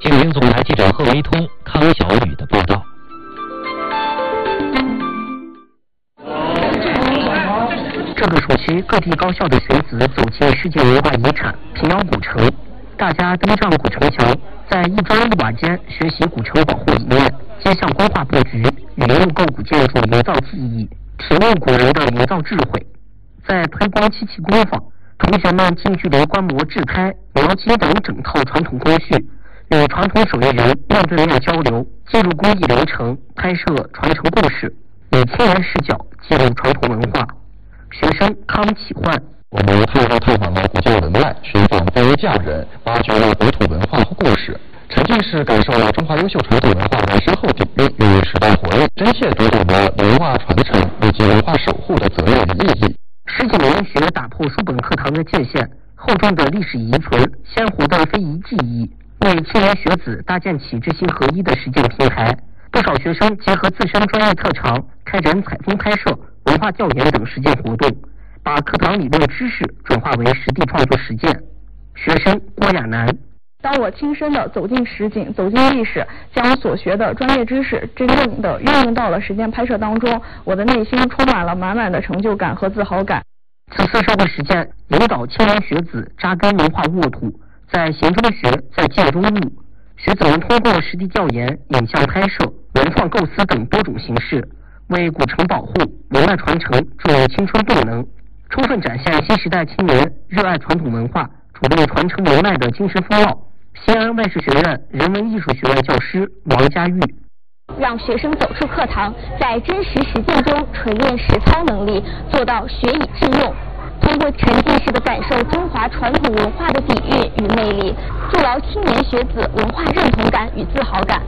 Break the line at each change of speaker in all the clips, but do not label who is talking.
请听总台记者贺维通、康小雨的报道。
这个暑期，各地高校的学子走进世界文化遗产平遥古城，大家登上古城墙，在一砖一瓦间学习古城保护理念，接向规划布局，与木构古建筑营造技艺，体悟古人的营造智慧。在推光漆器工坊，同学们近距离观摩制开、描机等整套传统工序，与传统手艺人面对面交流，记录工艺流程，拍摄传承故事，以天然视角记录传统文化。学生康启焕，
我们探访了古建文脉，寻访非遗匠人，挖掘了本土文化和故事，沉浸式感受了中华优秀传统文化的深厚底蕴与时代活力，真切读懂了文化传承以及文化守护的责任与意义。
世纪文学打破书本课堂的界限，厚重的历史遗存，鲜活的非遗技艺，为青年学子搭建起知行合一的实践平台。不少学生结合自身专业特长，开展采风拍摄、文化调研等实践活动，把课堂理论知识转化为实地创作实践。学生郭亚楠，
当我亲身的走进实景，走进历史，将我所学的专业知识真正的运用到了实践拍摄当中，我的内心充满了满满的成就感和自豪感。
此次社会实践引导青年学子扎根文化沃土，在行中学，在建中悟。学子们通过实地调研、影像拍摄、文创构思等多种形式，为古城保护、文脉传承注入青春动能，充分展现新时代青年热爱传统文化、主动传承文脉的精神风貌。西安外事学院人文艺术学院教师王佳玉，
让学生走出课堂，在真实实践中锤炼实操能力，做到学以致用。通过沉浸式的感受中华传统文化的底蕴与魅力，筑牢青年学子文化认同感与自豪感。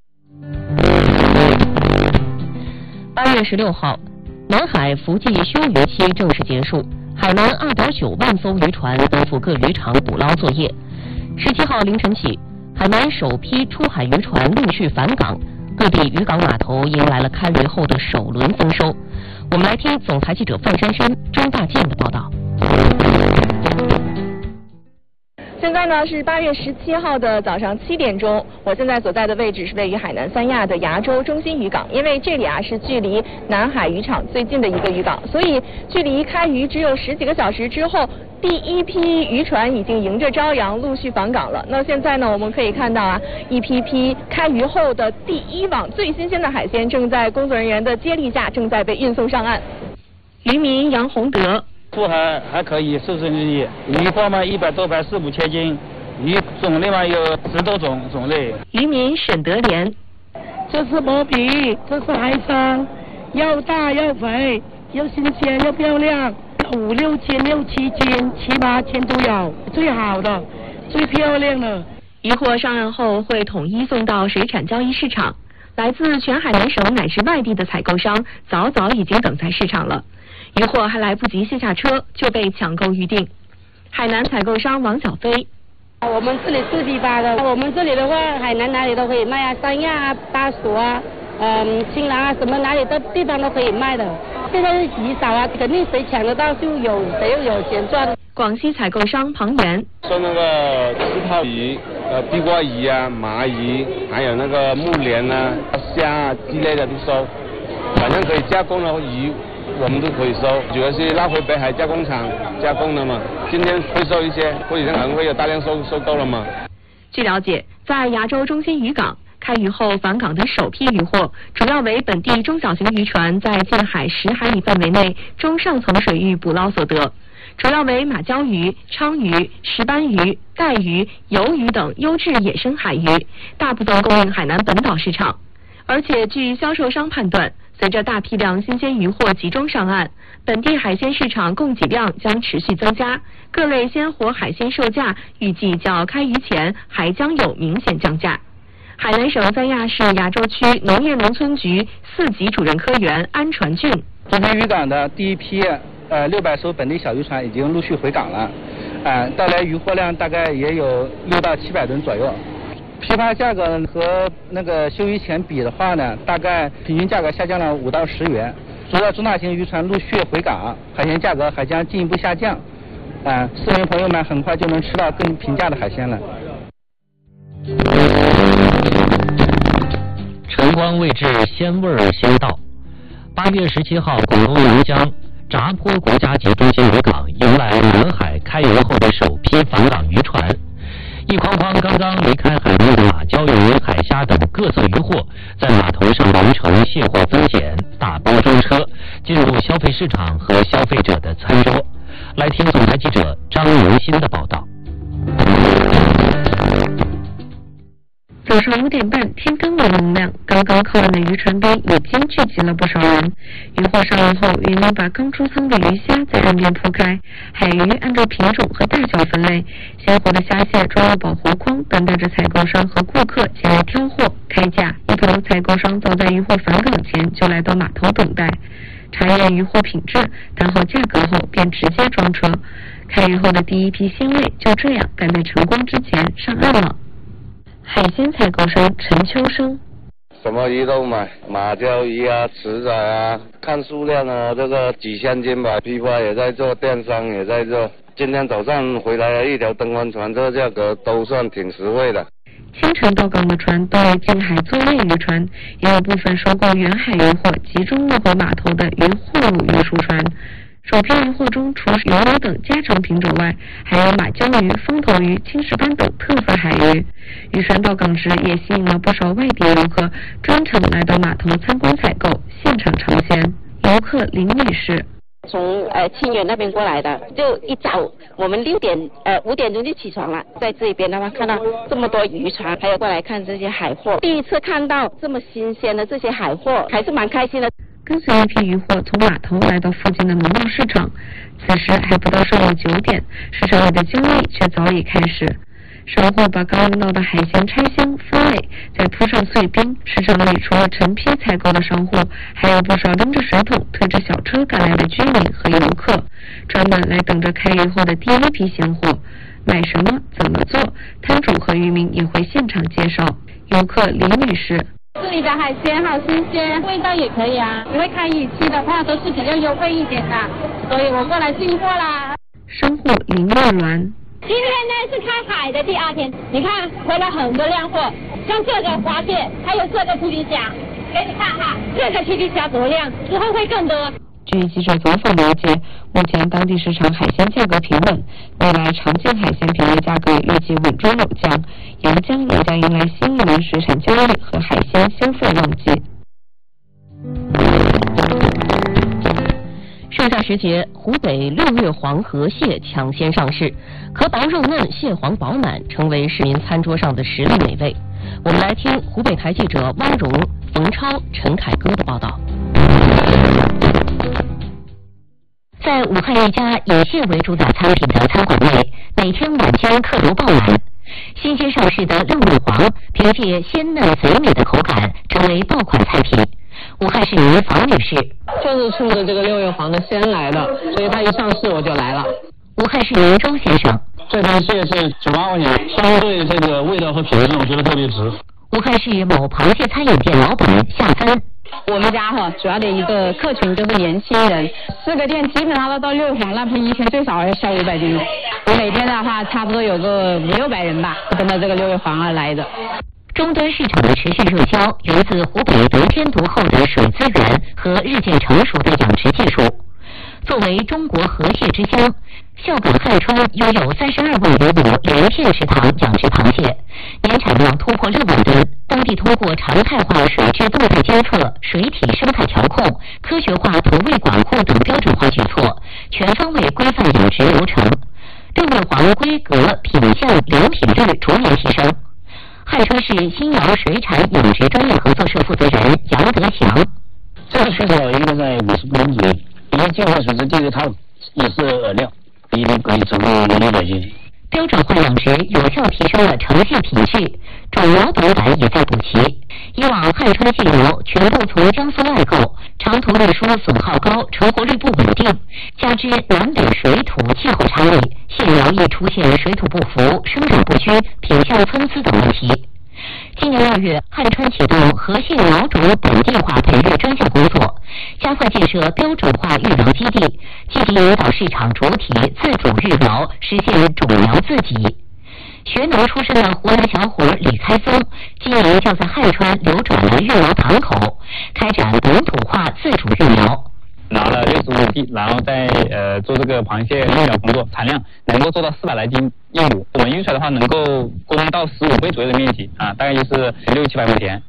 8月16号，南海伏季休渔期正式结束，海南2.9万艘渔船奔赴各渔场捕捞作业。17号凌晨起，海南首批出海渔船陆续返港，各地渔港码头迎来了开渔后的首轮丰收。我们来听总台记者范珊珊、张大健的报道。
现在呢是8月17号的早上7点钟，我现在所在的位置是位于海南三亚的崖州中心渔港，因为这里是距离南海渔场最近的一个渔港，所以距离开渔只有10几个小时之后，第一批渔船已经迎着朝阳陆续返港了。那现在呢，我们可以看到一批批开渔后的第一网最新鲜的海鲜正在工作人员的接力下正在被运送上岸。渔民杨洪德，
出海还可以，顺顺利利，鱼货嘛100多排4、5千斤，鱼种类嘛有10多种类。
渔民沈德莲，
这是毛皮，这是海参，又大又肥，又新鲜又漂亮，5、6千、6、7斤、7、8千都有，最好的，最漂亮的。
渔货上岸后会统一送到水产交易市场，来自全海南省乃至外地的采购商早已经等在市场了。渔货还来不及卸下车就被抢购预定。海南采购商王小飞，
我们这里4批发的，我们这里的话，海南哪里都可以卖三亚大蜀青兰什么哪里的地方都可以卖的。现在是极少肯定谁抢得到就有谁又有钱赚。
广西采购商庞元，
收那个刺泡鱼、地瓜鱼麻鱼，还有那个木莲虾之类的都收，反正可以加工的鱼我们都可以收，主要是拉回北海加工厂加工的嘛。今天会收一些，过几天可能会有大量收购了嘛。
据了解，在崖州中心渔港开渔后返港的首批渔货，主要为本地中小型渔船在近海10海里范围内中上层水域捕捞所得，主要为马鲛鱼、鲳鱼、石斑鱼、带鱼、鱿鱼等优质野生海鱼，大部分供应海南本岛市场。而且据销售商判断，随着大批量新鲜渔货集中上岸，本地海鲜市场供给量将持续增加，各类鲜活海鲜售价预计较开渔前还将有明显降价。海南省三亚市崖州区农业农村局4级主任科员安传俊，
中心渔港的第一批600艘本地小渔船已经陆续回港了，带来渔获量大概也有6到700吨左右。批发价格和那个休渔前比的话呢，大概平均价格下降了5到10元。随着中大型渔船陆续回港，海鲜价格还将进一步下降。市民朋友们很快就能吃到更平价的海鲜了。
阳光未至，鲜味儿先到。8月17号，广东阳江闸坡国家级中心渔港迎来南海开渔后的首批返港渔船。一筐筐刚刚离开海内的马鲛鱼、海虾等各色渔货，在码头上完成卸货分拣、大包装车，进入消费市场和消费者的餐桌。来听总台记者张文新的报道。
早上5点半，天刚刚明亮，刚刚靠岸的渔船边已经聚集了不少人。渔货上岸后，渔民把刚出舱的鱼虾在岸边铺开，海鱼按照品种和大小分类，鲜活的虾蟹装入保活筐，等待着采购商和顾客前来挑货开价。一头采购商早在渔货返港前就来到码头等待，查验渔货品质，谈好价格后便直接装车。开渔后的第一批鲜味就这样赶在晨光之前上岸了。海鲜采购商陈秋生，
什么鱼都买，马鲛鱼啊、池仔啊，看数量啊，这个几千斤吧，批发也在做，电商也在做。今天早上回来了一条灯帆船，这个价格都算挺实惠的。
清晨到港的船都为近海作业渔船，也有部分收购远海渔货集中落回码头的渔货路运输船。首批渔货中，除鱿鱼等家常品种外，还有马鲛鱼、风头鱼、青石斑等特色海鱼。渔船到港时也吸引了不少外地游客，专程来到码头参观采购，现场尝鲜。游客林女士。
从清远那边过来的，就一早我们5点钟就起床了，在这边的话看到这么多渔船，还有过来看这些海货，第一次看到这么新鲜的这些海货，还是蛮开心的。
跟随一批渔货从码头来到附近的农贸市场，此时还不到上午9点，市场里的交易却早已开始。商户把刚运到的海鲜拆箱分类，再铺上碎冰。市场里除了成批采购的商户，还有不少拎着水桶、推着小车赶来的居民和游客，专门来等着开渔后的第一批鲜货。买什么、怎么做，摊主和渔民也会现场介绍。游客李女士。
这里的海鲜好新鲜，味道也可以啊。因为开渔期的话都是比较优惠一点的，所以我过来进货啦。
商户林月鸾，
今天呢是开海的第2天，你看回来很多靓货，像这个花蟹，还有这个皮皮虾，给你看哈，这个皮皮虾多靓，之后会更多。
据记者走访了解，目前当地市场海鲜价格平稳，未来常见海鲜品类价格预计稳中有降，阳江也将迎来新一轮水产交易和海鲜消费旺季。
盛夏时节，湖北6月黄河蟹抢先上市，壳薄肉嫩，蟹黄饱满，成为市民餐桌上的实力美味。我们来听湖北台记者汪荣、冯超、陈凯歌的报道。在武汉一家以蟹为主打餐品的餐馆内，每天晚间客流爆满。新鲜上市的6月黄，凭借鲜嫩肥美的口感，成为爆款菜品。武汉市民房女士，
就是冲着这个6月黄的鲜来的，所以它一上市我就来了。
武汉市民周先生，
这盘蟹是98块钱，相对这个味道和品质，我觉得特别值。
武汉市某螃蟹餐饮店老板夏芬，
我们家主要的一个客群就是年轻人，4个店基本上都到6月黄那盆，一天最少要销500斤，每天的话差不多有个500-600人吧，跟着这个6月黄而来的。
终端市场的持续热销，源自湖北得天独厚的水资源和日渐成熟的养殖技术。作为中国河蟹之乡，孝感汉川拥有32万余亩连片池塘养殖螃蟹，年产量突破6万吨。当地通过常态化水质动态监测、水体生态调控、科学化投喂管控等标准化举措，全方位规范养殖流程。6月黄规格、品相、良品率逐年提升。汉川市新瑶水产养殖专业合作社负责人杨德强，
这个水草应该在50公斤，因为净化水质这个它也是饵料，一定可以超过600斤。
标准化养殖有效提升了呈现品质，种苗短板也在补齐。以往汉川蟹苗全部从江苏外购，长途运输损耗高，成活率不稳定，加之南北水土气候差异，蟹苗易出现水土不服、生长不均、品相参差等问题。今年2月，汉川启动河蟹苗种本地化培育专项工作，加快建设标准化育苗基地，积极引导市场主体自主育苗，实现种苗自给。 学农出身的湖南小伙李开松，今年就在汉川流转了育苗塘口，开展本土化自主育苗。
拿了65亩地，然后再做这个螃蟹育苗工作，产量能够做到400来斤一亩。我们育出来的话，能够供到15倍左右的面积啊，大概就是600-700亩田。